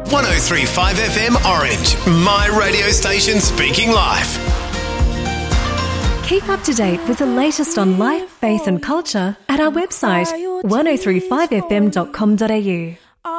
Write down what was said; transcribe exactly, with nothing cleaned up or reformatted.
one oh three point five F M Orange, my radio station speaking life. Keep up to date with the latest on life, faith and culture at our website one oh three five f m dot com dot a u.